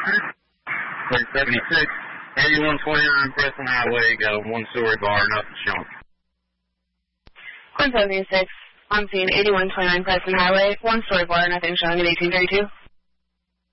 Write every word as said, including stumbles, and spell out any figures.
Plate seventy-six, eighty-one twenty-nine Preston Highway, got a one-story bar, nothing shown. one seventy-six, on scene, eighty-one twenty-nine Preston Highway, one-story bar, nothing showing at eighteen thirty-two.